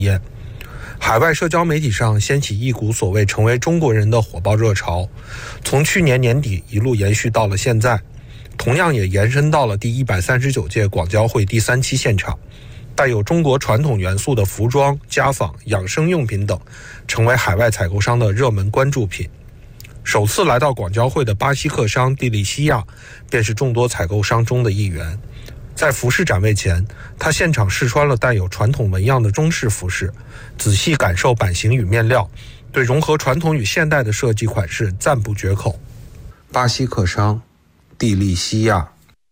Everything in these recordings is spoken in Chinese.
海外社交媒体上掀起一股所谓成为中国人的火爆热潮，从去年年底一路延续到了现在，同样也延伸到了第139届广交会第3期现场。带有中国传统元素的服装、家纺、养生用品等成为海外采购商的热门关注品。首次来到广交会的巴西客商蒂利西亚便是众多采购商中的一员。在服饰展位前，他现场试穿了带有传统纹样的中式服饰，仔细感受版型与面料，对融合传统与现代的设计款式赞不绝口。巴西客商蒂利西亚。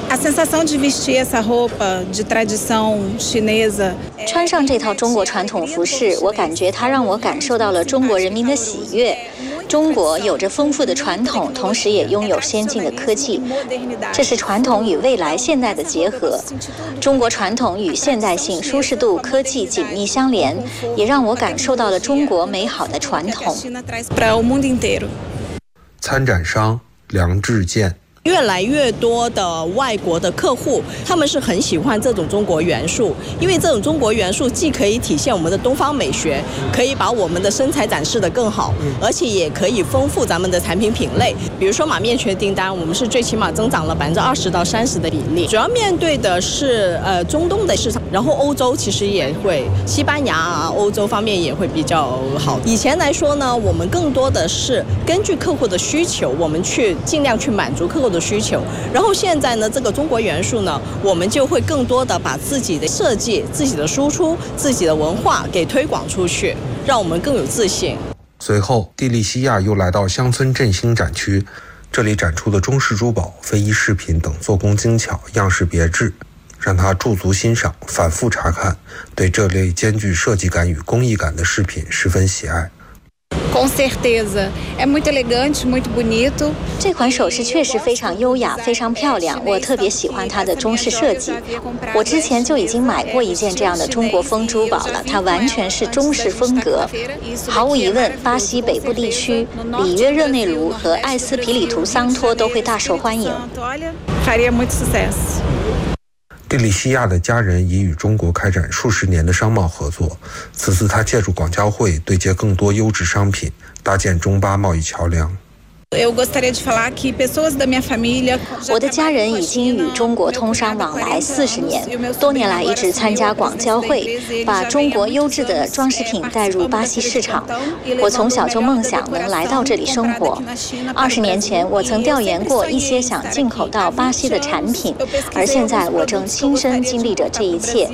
穿上这套中国传统服饰，我感觉它让我感受到了中国人民的喜悦。中国有着丰富的传统，同时也拥有先进的科技，这是传统与未来现代的结合。中国传统与现代性、舒适度、科技紧密相连，也让我感受到了中国美好的传统。 参展商梁志健。 越来越多的外国的客户，他们是很喜欢这种中国元素，因为这种中国元素既可以体现我们的东方美学，可以把我们的身材展示得更好，而且也可以丰富咱们的产品品类。比如说马面裙订单，我们是最起码增长了20%到30%的比例。主要面对的是中东的市场，然后欧洲其实也会，西班牙啊、欧洲方面也会比较好。以前来说呢，我们更多的是根据客户的需求，我们去尽量去满足客户的需求，然后现在呢，这个中国元素呢，我们就会更多的把自己的设计、自己的输出、自己的文化给推广出去，让我们更有自信。 随后，蒂利西亚又来到乡村振兴展区，这里展出的中式珠宝、非遗饰品等做工精巧、样式别致，让他驻足欣赏、反复查看，对这类兼具设计感与工艺感的饰品十分喜爱。 Com certeza, é muito elegante, muito bonito. 这款首饰确实非常优雅，非常漂亮，我特别喜欢它的中式设计。我之前就已经买过一件这样的中国风珠宝了，它完全是中式风格。毫无疑问，巴西北部地区里约热内卢和艾斯皮里图桑托都会大受欢迎。 Faria muito sucesso. 蒂利西亚的家人已与中国开展数十年的商贸合作，此次他借助广交会对接更多优质商品，搭建中巴贸易桥梁。 我的家人已经与中国通商往来40年，多年来一直参加广交会，把中国优质的装饰品带入巴西市场。我从小就梦想能来到这里生活。20年前，我曾调研过一些想进口到巴西的产品，而现在我正亲身经历着这一切。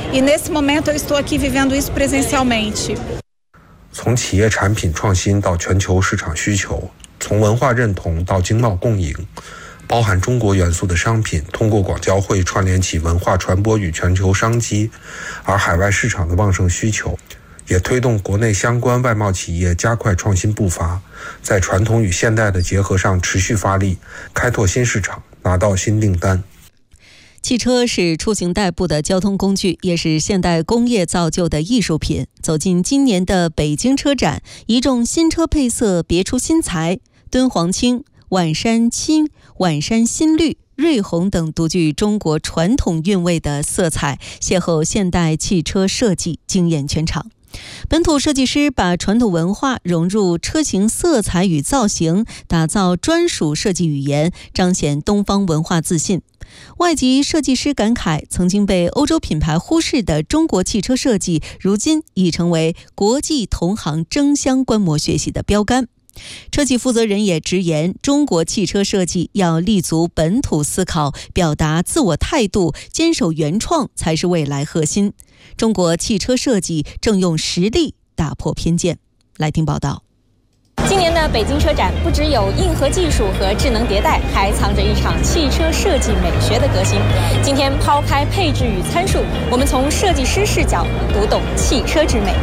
从企业产品创新到全球市场需求，从文化认同到经贸共赢，包含中国元素的商品通过广交会串联起文化传播与全球商机，而海外市场的旺盛需求也推动国内相关外贸企业加快创新步伐，在传统与现代的结合上持续发力，开拓新市场，拿到新订单。 汽车是出行代步的交通工具，也是现代工业造就的艺术品。走进今年的北京车展，一众新车配色别出心裁，敦煌青、皖山青、皖山新绿、瑞红等独具中国传统韵味的色彩，邂逅现代汽车设计，惊艳全场。本土设计师把传统文化融入车型色彩与造型，打造专属设计语言，彰显东方文化自信。外籍设计师感慨，曾经被欧洲品牌忽视的中国汽车设计，如今已成为国际同行争相观摩学习的标杆。车企负责人也直言，中国汽车设计要立足本土思考，表达自我态度，坚守原创才是未来核心。中国汽车设计正用实力打破偏见。来听报道。 今年的北京车展不只有硬核技术和智能迭代，还藏着一场汽车设计美学的革新。今天抛开配置与参数，我们从设计师视角读懂汽车之美。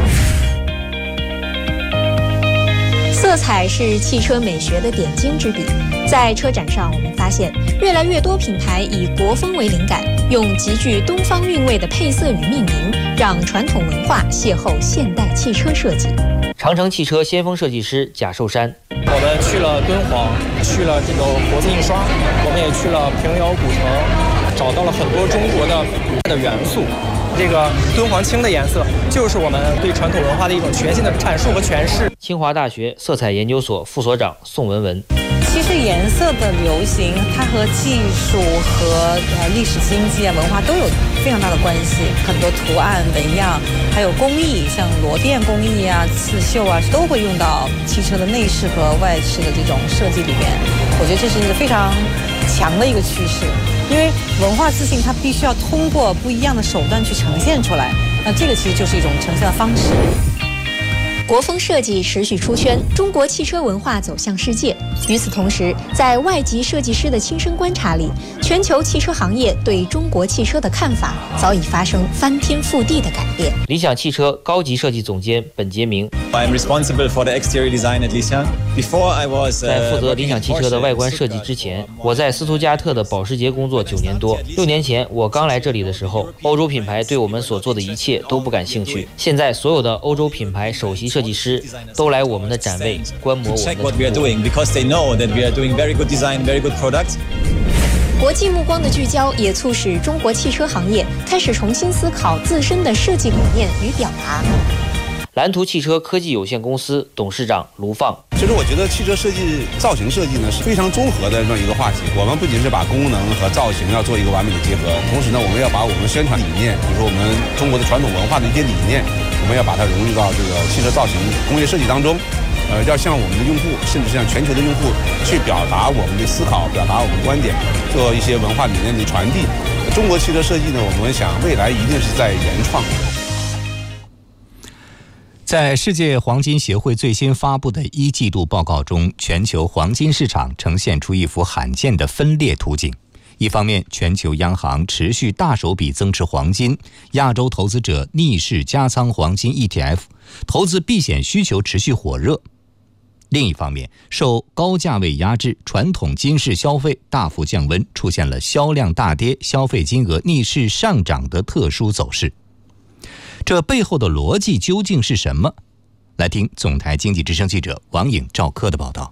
色彩是汽车美学的点睛之笔。在车展上，我们发现越来越多品牌以国风为灵感，用极具东方韵味的配色与命名，让传统文化邂逅现代汽车设计。 长城汽车先锋设计师贾寿山， 我们去了敦煌，去了这个活字印刷，我们也去了平遥古城，找到了很多中国的元素。 这个敦煌青的颜色，就是我们对传统文化的一种全新的阐述和诠释。 清华大学色彩研究所副所长宋文文。 其实颜色的流行，它和技术和历史、经济文化都有非常大的关系。很多图案、纹样，还有工艺，像螺钿工艺啊、刺绣啊，都会用到汽车的内饰和外饰的这种设计里面。我觉得这是一个非常强的一个趋势，因为文化自信它必须要通过不一样的手段去呈现出来。那这个其实就是一种呈现的方式。 国风设计持续出圈，中国汽车文化走向世界。与此同时，在外籍设计师的亲身观察里，全球汽车行业对中国汽车的看法早已发生翻天覆地的改变。 理想汽车高级设计总监本杰明。 I'm responsible for the exterior design at Lixiang. Before I was 在负责理想汽车的外观设计之前，我在斯图加特的保时捷工作9年多。6年前我刚来这里的时候，欧洲品牌对我们所做的一切都不感兴趣。现在所有的欧洲品牌首席设计师都来我们的展位观摩我们的成果。 国际目光的聚焦也促使中国汽车行业开始重新思考自身的设计理念与表达。 蓝图汽车科技有限公司董事长卢放。 其实我觉得汽车设计、造型设计呢是非常综合的这么一个话题。我们不仅是把功能和造型要做一个完美的结合，同时呢，我们要把我们宣传理念，比如说我们中国的传统文化的一些理念，我们要把它融入到这个汽车造型、工业设计当中。要向我们的用户，甚至向全球的用户去表达我们的思考，表达我们的观点，做一些文化理念的传递。中国汽车设计呢，我们想未来一定是在原创。 在世界黄金协会最新发布的1季度报告中，全球黄金市场呈现出一幅罕见的分裂图景。一方面，全球央行持续大手笔增持黄金，亚洲投资者逆势加仓黄金 ETF， 投资避险需求持续火热。另一方面，受高价位压制，传统金饰消费大幅降温，出现了销量大跌、消费金额逆势上涨的特殊走势。这背后的逻辑究竟是什么？来听总台经济之声记者王颖、赵科的报道。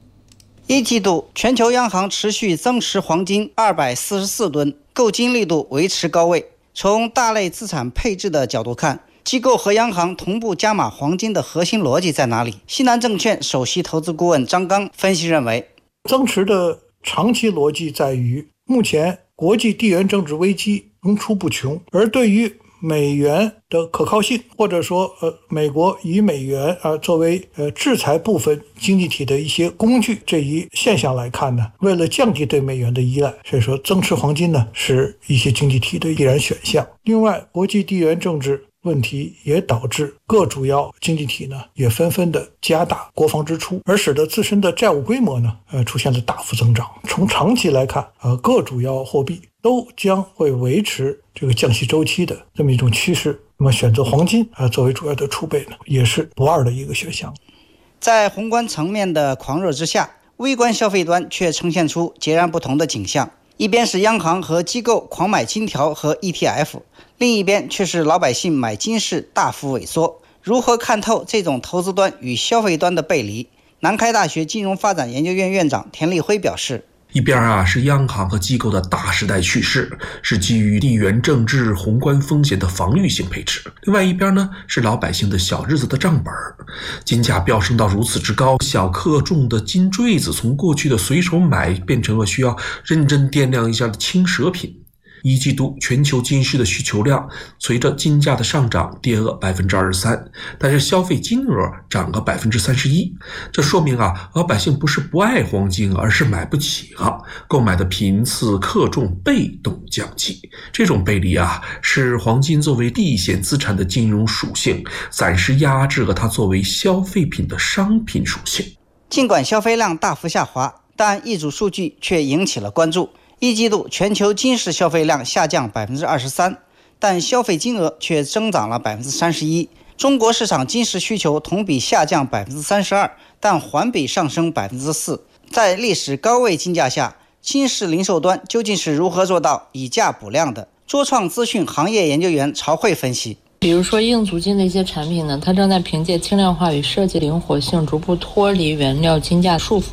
1季度，全球央行持续增持黄金244吨，购金力度维持高位。从大类资产配置的角度看，机构和央行同步加码黄金的核心逻辑在哪里？西南证券首席投资顾问张刚分析认为， 增持的长期逻辑在于，目前国际地缘政治危机层出不穷，而对于美元的可靠性，或者说美国以美元作为制裁部分经济体的一些工具，这一现象来看呢，为了降低对美元的依赖，所以说增持黄金呢是一些经济体的必然选项。另外，国际地缘政治问题也导致各主要经济体呢也纷纷的加大国防支出，而使得自身的债务规模呢出现了大幅增长。从长期来看，各主要货币都将会维持这个降息周期的这么一种趋势。那么选择黄金作为主要的储备呢，也是不二的一个选项。 在宏观层面的狂热之下，微观消费端却呈现出截然不同的景象。一边是央行和机构狂买金条和 ETF， 另一边却是老百姓买金饰大幅萎缩。如何看透这种投资端与消费端的背离？南开大学金融发展研究院院长田立辉表示， 一边是央行和机构的大时代趋势，是基于地缘政治宏观风险的防御性配置；另外一边呢是老百姓的小日子的账本。金价飙升到如此之高，小克重的金坠子从过去的随手买变成了需要认真掂量一下的轻奢品。1季度全球金饰的需求量随着金价的上涨跌了 23%， 但是消费金额涨了 31%。 这说明老百姓不是不爱黄金，而是买不起了，购买的频次克重被动降级。这种背离是黄金作为避险资产的金融属性暂时压制了它作为消费品的商品属性。 尽管消费量大幅下滑，但一组数据却引起了关注。1季度全球金饰消费量下降 23%， 但消费金额却增长了 31%。 中国市场金饰需求同比下降 32%， 但环比上升 4%。 在历史高位金价下，金饰零售端究竟是如何做到以价补量的？卓创资讯行业研究员曹慧分析， 比如说硬足金的一些产品呢，它正在凭借轻量化与设计灵活性逐步脱离原料金价束缚，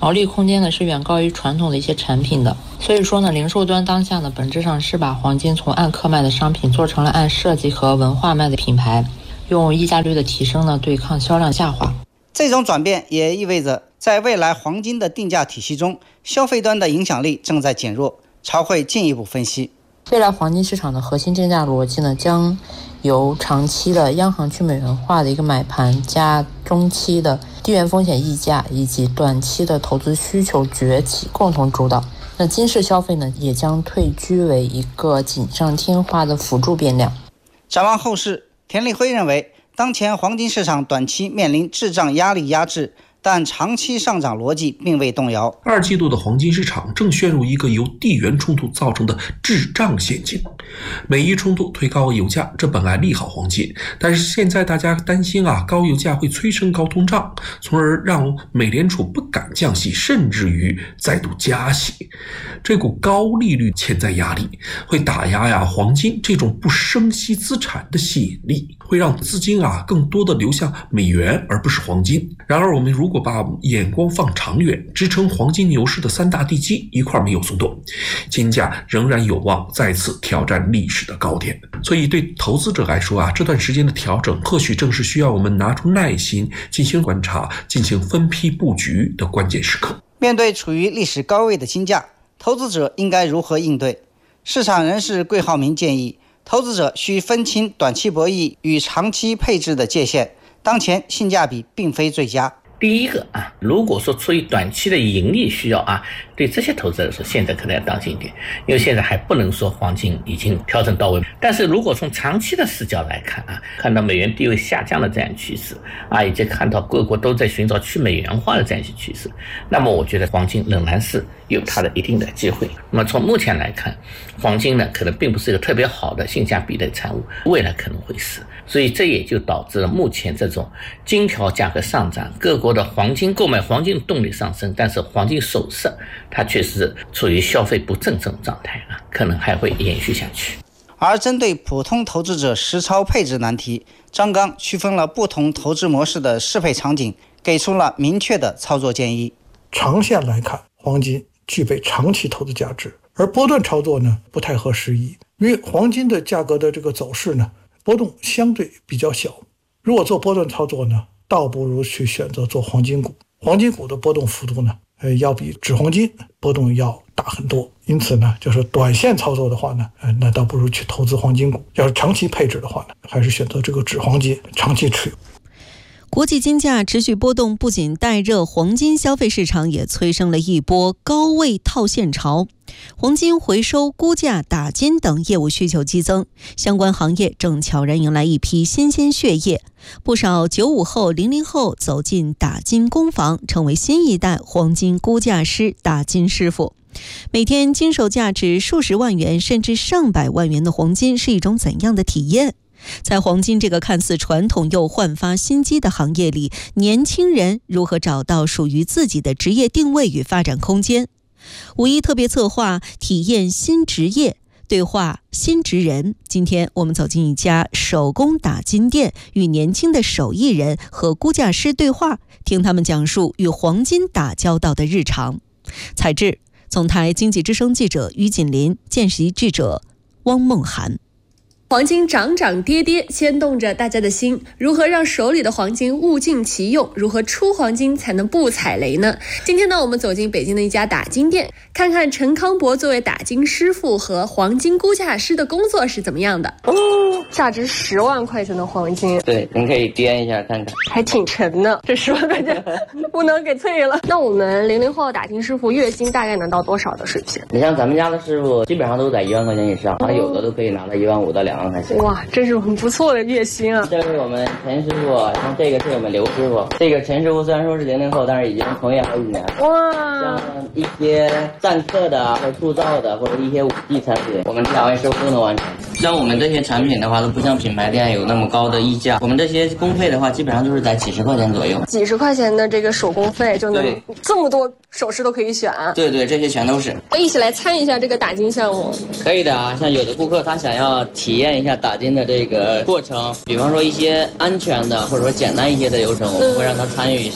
毛利空间呢是远高于传统的一些产品的。所以说呢，零售端当下呢本质上是把黄金从按克卖的商品做成了按设计和文化卖的品牌，用溢价率的提升呢对抗销量下滑。 这种转变也意味着在未来黄金的定价体系中，消费端的影响力正在减弱。曹会进一步分析， 未来黄金市场的核心定价逻辑呢，将由长期的央行去美元化的一个买盘，加中期的地缘风险溢价以及短期的投资需求崛起共同主导。那金市消费呢，也将退居为一个锦上添花的辅助变量。 展望后市，田立辉认为，当前黄金市场短期面临滞胀压力压制，但长期上涨逻辑并未动摇。 2季度的黄金市场正陷入一个由地缘冲突造成的滞胀陷阱。美伊冲突推高油价，这本来利好黄金，但是现在大家担心高油价会催生高通胀，从而让美联储不敢降息，甚至于再度加息。这股高利率潜在压力会打压黄金这种不生息资产的吸引力，会让资金更多的流向美元而不是黄金。然而我们如果把眼光放长远，支撑黄金牛市的3大地基一块没有松动，金价仍然有望再次挑战历史的高点。所以对投资者来说这段时间的调整或许正是需要我们拿出耐心进行观察，进行分批布局的关键时刻。 面对处于历史高位的金价，投资者应该如何应对？市场人士桂浩明建议，投资者需分清短期博弈与长期配置的界限，当前性价比并非最佳。 第一个如果说出于短期的盈利需要对这些投资者说，现在可能要当心一点，因为现在还不能说黄金已经调整到位。但是如果从长期的视角来看看到美元地位下降的这样趋势以及看到各国都在寻找去美元化的这样一些趋势，那么我觉得黄金仍然是有它的一定的机会。那么从目前来看，黄金呢可能并不是一个特别好的性价比的产物，未来可能会是。所以这也就导致了目前这种金条价格上涨，各国的黄金购买黄金的动力上升，但是黄金首饰它确实处于消费不振这种状态可能还会延续下去。 而针对普通投资者实操配置难题，张刚区分了不同投资模式的适配场景，给出了明确的操作建议。 长线来看，黄金具备长期投资价值，而波段操作呢不太合时宜，因为黄金的价格的这个走势呢波动相对比较小。如果做波段操作呢，倒不如去选择做黄金股。黄金股的波动幅度呢要比纸黄金波动要大很多，因此呢就是短线操作的话呢那倒不如去投资黄金股。要是长期配置的话呢，还是选择这个纸黄金长期持有。 国际金价持续波动，不仅带热黄金消费市场，也催生了一波高位套现潮。黄金回收、估价、打金等业务需求激增，相关行业正悄然迎来一批新鲜血液。不少95后、00后走进打金工房，成为新一代黄金估价师、打金师傅。每天经手价值数十万元甚至上百万元的黄金是一种怎样的体验？在黄金这个看似传统又焕发新机的行业里，年轻人如何找到属于自己的职业定位与发展空间？5·1特别策划体验新职业，对话新职人。今天我们走进一家手工打金店，与年轻的手艺人和估价师对话，听他们讲述与黄金打交道的日常。采制总台经济之声记者于锦林，见习记者汪梦涵。 黄金涨涨跌跌，牵动着大家的心。如何让手里的黄金物尽其用？如何出黄金才能不踩雷呢？今天呢，我们走进北京的一家打金店，看看陈康博作为打金师傅和黄金估价师的工作是怎么样的。价值10万块钱的黄金， 对，您可以掂一下看看， 还挺沉的，这10万块钱不能给退了。那我们00后打金师傅月薪大概能到多少的水平？ 你像咱们家的师傅，基本上都在1万块钱以上，有的都可以拿到1.5万到2万块钱。 哇，这是很不错的月薪啊！ 这是我们陈师傅，像这个是我们刘师傅。这个陈师傅虽然说是00后，但是已经从业好几年了。 哇， 像一些缮刻的或者铸造的或者一些5G产品，我们2位师傅都能完成。像我们这些产品的话，都不像品牌店有那么高的溢价，我们这些工费的话，基本上就是在几十块钱左右。 几十块钱的这个手工费就能这么多首饰都可以选。 对对，这些全都是。 一起来参与一下这个打金项目。 可以的啊，像有的顾客他想要体验一下打金的这个过程，比方说一些安全的或者说简单一些的流程，我们会让他参与一下。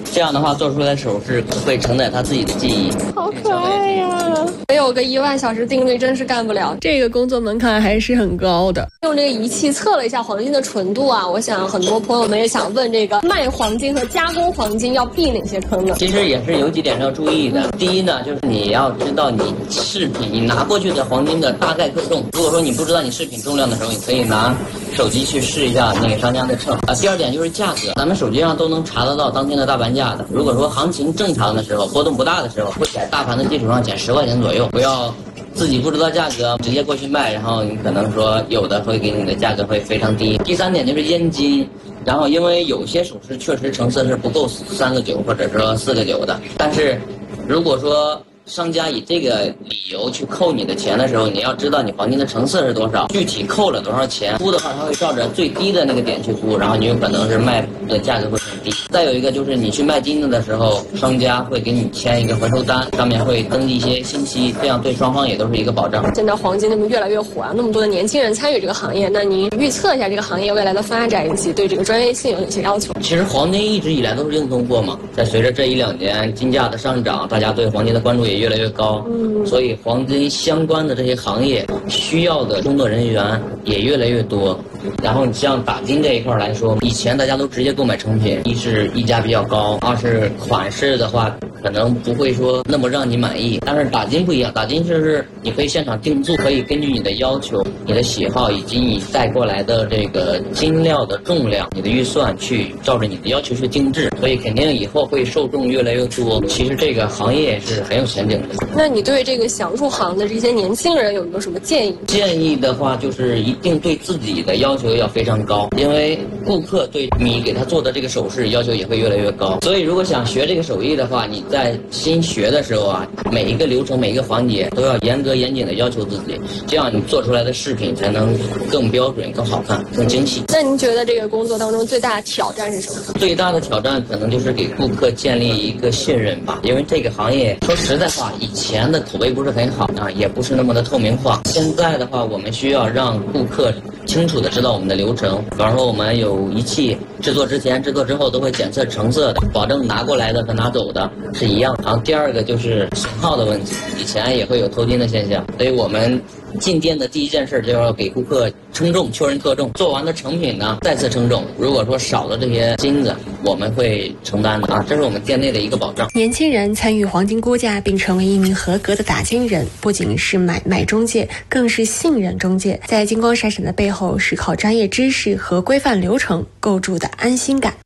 这样的话做出来的手势会承载他自己的记忆。 好可爱呀！没有个1万小时定律真是干不了，这个工作门槛还是很高的。用这个仪器测了一下黄金的纯度啊，我想很多朋友们也想问，这个卖黄金和加工黄金要避哪些坑呢？ 其实也是有几点要注意的。第一呢，就是你要知道你饰品你拿过去的黄金的大概克重。如果说你不知道你饰品重量的时候，你可以拿手机去试一下那个商家的秤啊。第二点就是价格，咱们手机上都能查得到当天的大盘价的。如果说行情正常的时候，波动不大的时候，会在大盘的基础上减10块钱左右，不要自己不知道价格直接过去卖，然后你可能说有的会给你的价格会非常低。第三点就是验金，然后因为有些首饰确实成色是不够3个9或者说4个9的，但是如果说商家以这个理由去扣你的钱的时候，你要知道你黄金的成色是多少，具体扣了多少钱。估的话，他会照着最低的那个点去估，然后你有可能是卖的价格会很低。再有一个就是你去卖金子的时候，商家会给你签一个回收单，上面会登记一些信息，这样对双方也都是一个保障。 现在黄金那么越来越火啊，那么多的年轻人参与这个行业，那您预测一下这个行业未来的发展以及对这个专业性有哪些要求？ 其实黄金一直以来都是硬通货嘛，在随着这1、2年金价的上涨，大家对黄金的关注也越来越高，所以黄金相关的这些行业需要的工作人员也越来越多。然后你像打金这一块来说，以前大家都直接购买成品，一是溢价比较高，二是款式的话可能不会说那么让你满意。但是打金不一样，打金就是你可以现场定做，可以根据你的要求、你的喜好以及你带过来的这个金料的重量、你的预算去照着你的要求去定制，所以肯定以后会受众越来越多。其实这个行业是很有前景的。 那你对这个想入行的这些年轻人有没有什么建议？ 建议的话就是一定对自己的要求要非常高，因为顾客对你给他做的这个首饰要求也会越来越高。所以如果想学这个手艺的话，你在新学的时候啊，每一个流程、每一个环节都要严格严谨的要求自己，这样你做出来的饰品才能更标准、更好看、更精细。 那您觉得这个工作当中最大的挑战是什么？ 最大的挑战可能就是给顾客建立一个信任吧，因为这个行业说实在话，以前的口碑不是很好啊，也不是那么的透明化。现在的话，我们需要让顾客清楚的知道我们的流程，比方说我们有仪器制作之前、制作之后都会检测成色的，保证拿过来的和拿走的是一样。然后第二个就是型号的问题，以前也会有偷金的现象，所以我们进店的第一件事就要给顾客称重，确认克重，做完的成品呢再次称重。如果说少了这些金子，我们会承担的啊，这是我们店内的一个保障。 年轻人参与黄金估价并成为一名合格的打金人，不仅是买卖中介，更是信任中介。在金光闪闪的背后，是靠专业知识和规范流程构筑的安心感。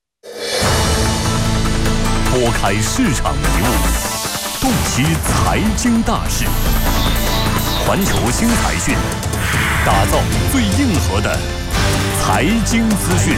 拨开市场迷雾，洞悉财经大事。环球新财讯，打造最硬核的财经资讯。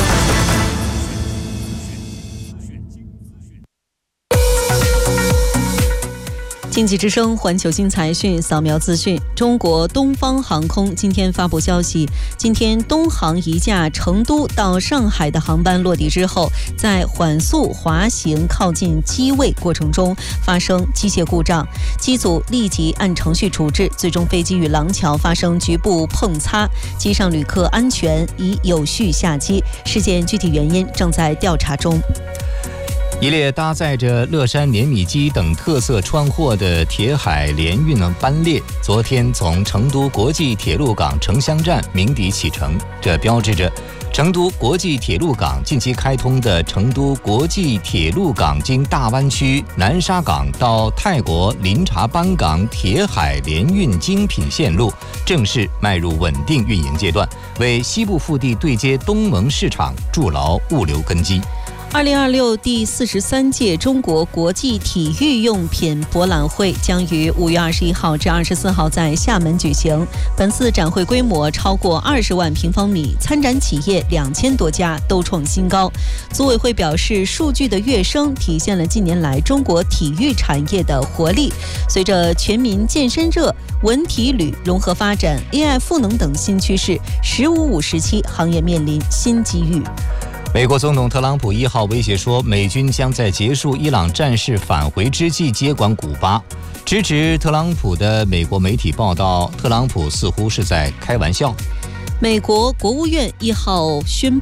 经济之声环球新财讯扫描资讯。中国东方航空今天发布消息，今天东航一架成都到上海的航班落地之后，在缓速滑行靠近机位过程中发生机械故障，机组立即按程序处置，最终飞机与廊桥发生局部碰擦，机上旅客安全，已有序下机。事件具体原因正在调查中。 一列搭载着乐山碾米机等特色川货的铁海联运班列，昨天从成都国际铁路港城乡站鸣笛启程，这标志着成都国际铁路港近期开通的成都国际铁路港经大湾区南沙港到泰国林察班港铁海联运精品线路正式迈入稳定运营阶段，为西部腹地对接东盟市场筑牢物流根基。 2026第43届中国国际体育用品博览会将于5月21号至24号在厦门举行。本次展会规模超过20万平方米，参展企业2000多家，都创新高。组委会表示，数据的跃升体现了近年来中国体育产业的活力。随着全民健身热、文体旅融合发展、AI 赋能等新趋势，15-5时期行业面临新机遇。 美国总统特朗普1号威胁说，美军将在结束伊朗战事返回之际接管古巴。支持特朗普的美国媒体报道，特朗普似乎是在开玩笑。 美国国务院1号宣布，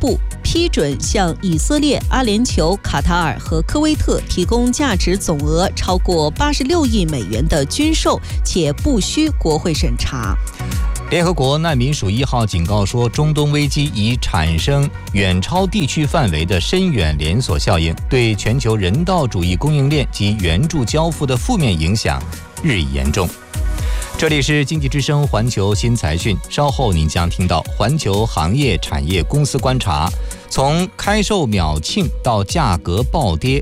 批准向以色列、阿联酋、卡塔尔和科威特提供价值总额超过86亿美元的军售，且不需国会审查。 联合国难民署1号警告说，中东危机已产生远超地区范围的深远连锁效应，对全球人道主义供应链及援助交付的负面影响日益严重。这里是经济之声环球新财讯，稍后您将听到环球行业产业公司观察，从开售秒罄到价格暴跌，